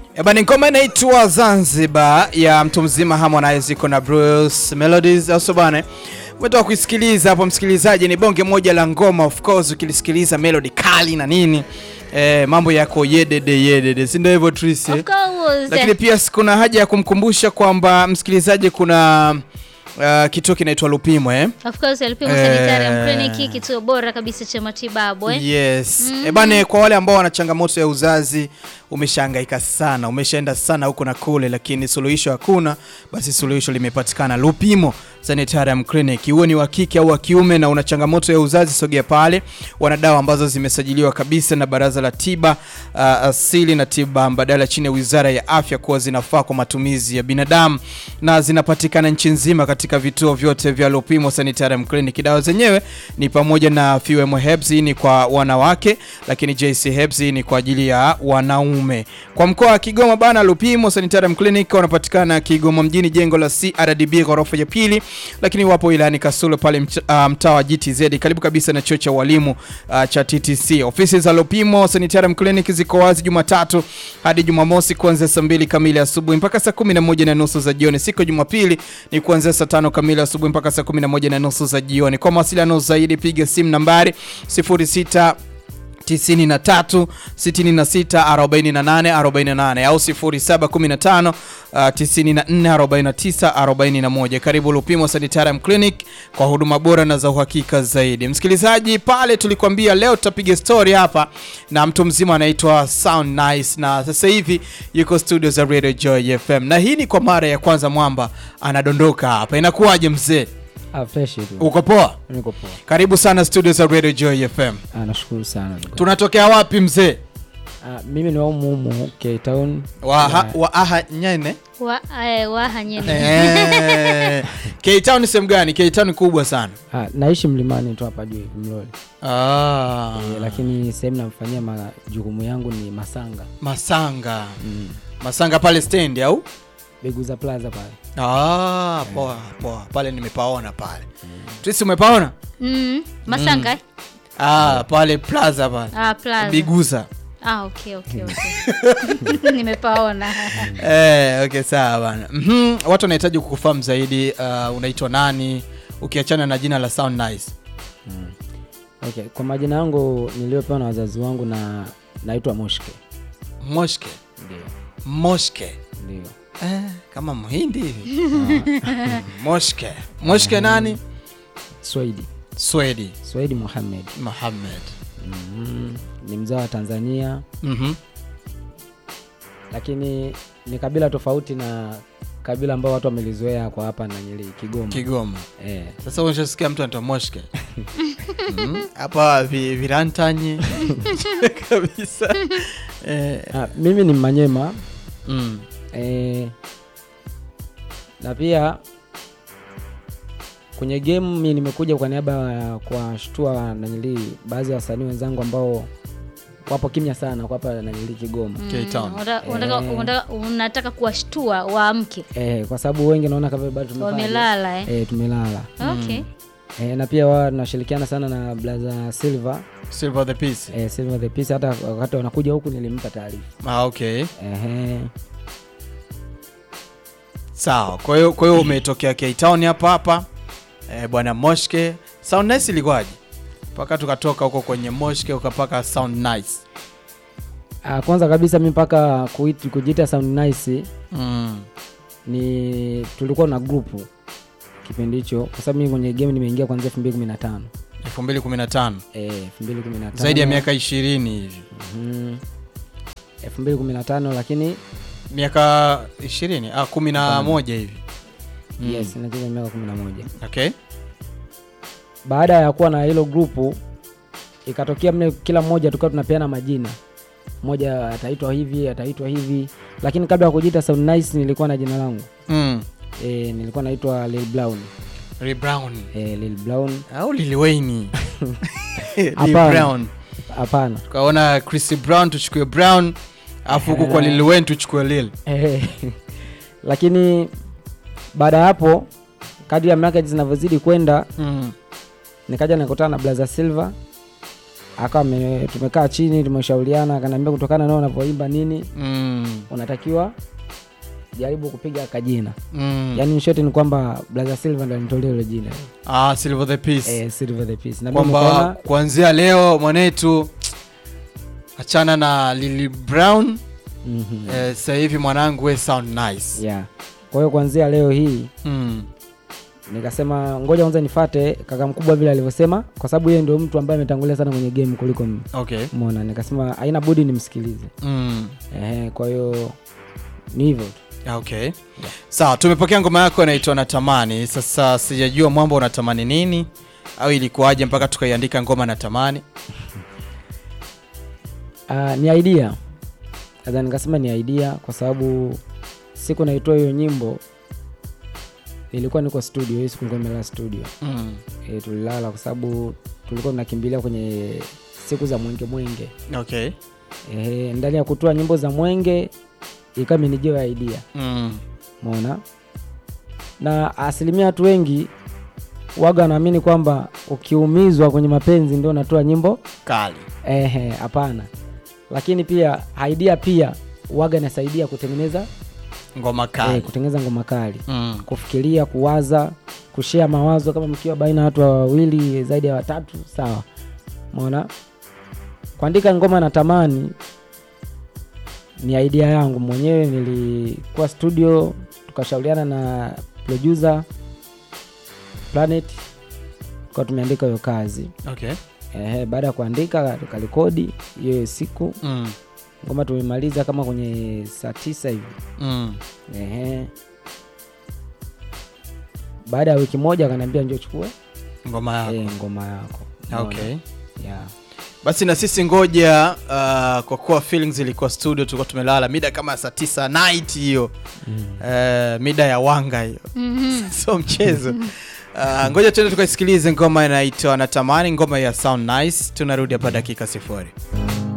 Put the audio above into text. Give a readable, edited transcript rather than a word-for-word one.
Ebani ngoma inaitwa Zanzibar ya mtu mzima Harmonize iko na Bruce Melodies also bana. Umetoka kusikiliza hapo msikilizaji, ni bonge moja la ngoma, of course ukilisikiliza melody kali na nini. Mambo yako yedede si ndio hivyo Tracy? Of course. Lakini pia kuna haja ya kumkumbusha kwamba msikilizaji kuna kituo kinaitwa Lupimo Of course Lupimo Sanitarium Clinic, kituo bora kabisa cha matibabu Yes. Bane kwa wale ambao wana changamoto ya uzazi, umeshangaika sana, umeshaenda sana huko na kule lakini suluhisho hakuna, basi suluhisho limepatikana Lupimo Sanitarium Clinic. Uwe ni wa kike au wa kiume na una changamoto ya uzazi, sogea pale. Wana dawa ambazo zimesajiliwa kabisa na Baraza la Tiba Asili na Tiba Mbadala chini ya Wizara ya Afya kuwa zinafaa kwa matumizi ya binadamu na zinapatikana nchi nzima katika vituo vyote vya Lupimo Sanitarium Clinic. Dawa zenyewe ni pamoja na FEWM Herbs ni kwa wanawake, lakini JC Herbs ni kwa ajili ya wanaume. Kwa mkoa wa Kigoma bana, Lupimo Sanitarium Clinic wanapatikana Kigoma mjini, jengo la CRDB ghorofa ya pili, lakini wapo wilayani Kasulu pale mtaa wa GTZ karibu kabisa na chuo cha walimu cha TTC. Ofisi za Lupimo Sanitarium Clinic ziko wazi Jumatatu hadi Jumamosi kuanzia saa 2 kamili asubuhi mpaka saa 11:30 za jioni. Siku ya Jumapili ni kuanzia saa 5 kamili asubuhi mpaka saa 11:30 za jioni. Kwa mawasiliano zaidi piga simu nambari 06 93 66 48 48 au 0715 94 49 41. Karibu Lupimo Sanitarium Clinic kwa huduma bora na za uhakika zaidi. Msikilizaji, pale tulikwambia leo tutapiga story hapa na mtu mzima anaitwa Sound Nice, na sasa hivi yuko studio za Radio Joy FM, na hii ni kwa mara ya kwanza mwamba anadondoka hapa. Inakuwaje mzee? Fresh tu. Uko poa? Niko poa. Karibu sana studio za Radio Joy FM. Nashukuru sana. Tunatokea wapi mzee? Mimi ni wa Umumu, Cape Town. Nyene? Nyene. Cape Town ni sehemu gani? Cape Town kubwa sana. Naishi Mlimani tu hapa juu Mloli. Lakini sehemu namfanyia majukumu yangu ni Masanga. Masanga. Masanga pale stand au? Beguza Plaza pale. Poa. Pale nimepaona pale. Trisi umepaona? Masanga? Pale Plaza pale. Plaza. Beguza. Okay. Nimepaona. Okay sawa bana. Watu wanahitaji kukufahamu zaidi, unaitwa nani ukiachana na jina la Sound Nice? Okay, kwa majina yangu niliopewa na wazazi wangu na naitwa Moshke. Moshke? Ndio. Moshke? Ndio. Kama Mhindi hivi. Moshke nani? Swedi Mohamed. Ni mzao wa Tanzania. Lakini ni kabila tofauti na kabila ambao watu wamelizoea kwa hapa na Kigoma. Sasa unashasikia mtu anaitwa Moshke. Hapa virantanyi kabisa. Mimi ni Manyema. Na pia kwenye game mimi nimekuja kwa niaba ya kuwashtua baadhi ya wasanii wenzangu ambao wapo kimya sana kwa hapa Kigoma. Unataka kuwashtua waamke? Kwa sababu wengi naona kama bado tumelala. Tumelala. Okay. Na pia wao tunashirikiana sana na Blaza Silver the Peace. Silver the Peace, hata wakati wanakuja huku nilimpa taarifa. Okay. Sawa. Kwa hiyo umetokea Cape Town hapa. Bwana Moshke. Sound Nice ilikuwaje? Paka tukatoka huko kwenye Moshke ukapaka Sound Nice. Kwanza kabisa mimi paka kujiita Sound Nice. Ni tulikuwa na group kipindi hicho, kwa sababu mimi kwenye game nimeingia kuanzia 2015. 2015. 2015. Zaidi ya miaka 20 hivi. 2015 lakini miaka 20 11 hivi. Yes, najua miaka 11. Okay. Baada ya kuwa na hilo grupu ikatokea kila mmoja tukawa tunapeana majina. Mmoja ataitwa hivi, lakini kabla ya kujiita Sound Nice nilikuwa na jina langu. Nilikuwa naitwa Lil Brown. Lil Brown au Lil Wayne? Lil Brown. Hapana. Tukaona Chris Brown tuchukue Brown, afu huko kwa Lil Wayne tuchukue Lil. Lakini baada ya hapo kadri ya miaka zinavyozidi kwenda nikaja nikutana na Blaza Silver akawa tumekaa chini tumeshauriana, akaniambia kutokana na unavyoimba nini unatakiwa jaribu kupiga kajina. Yaani in short ni kwamba Brother Silver ndo alinitolea hilo jina. Silver the Peace. Silver the Peace. Na kwamba kuanzia leo mwanetu achana na Lily Brown. Sasa hivi mwanangu we sound nice. Yeah. Kwa hiyo kuanzia leo hii nikasema ngoja kwanza nifuate kaka mkubwa vile alivyosema, kwa sababu yeye ndio mtu ambaye ametangulia sana kwenye game kuliko mimi. Okay. Umeona, nikasema haina budi nimsikilize. Kwa hiyo ni hivyo. Okay. Yeah. Sawa, tumepokea ngoma yako inaitwa Natamani. Sasa sijajua Mwamba unatamani nini au ilikuwaje mpaka tukaiandika ngoma Natamani? Ni idea. Sasa nikasema ni idea kwa sababu siku naitoa hiyo nyimbo nilikuwa niko studio, hiyo siku nilikuwa nimelala studio. Tulilala kwa sababu tulikuwa tunakimbilia kwenye siku za mwenge. Okay. Ndani ya kutoa nyimbo za mwenge ikawa imenijia idea. Umeona? Na asilimia watu wengi waga wanaamini kwamba ukiumizwa kwenye mapenzi ndio unatoa nyimbo kali. Hapana. Lakini pia idea pia waga inasaidia kutengeneza ngoma kali. Kutengeneza ngoma kali. Kufikiria, kuwaza, kushare mawazo kama mkiwa baina watu wawili zaidi ya watatu, sawa. Umeona? Kuandika ngoma Natamani ni idea yangu mwenyewe, nilikuwa studio tukashauriana na producer Planet kwa tumeandika hiyo kazi. Okay. Baada ya kuandika tukarekodi hiyo siku. Ngoma tumemaliza kama kwenye saa 9 hivi. Baada ya wiki moja akaniambia njoo chukue ngoma yako. Ngoma yako. Okay. Yeah. Basi na sisi ngoja kwa kuwa feelings ilikuwa studio tulikuwa tumelala mida kama saa 9 night hiyo. Mida ya wanga hiyo. So mchezo. Ngoja tuende tukaisikilize ngoma inaitwa Natamani, ngoma ya Sound Nice. Tunarudi hapa dakika 0.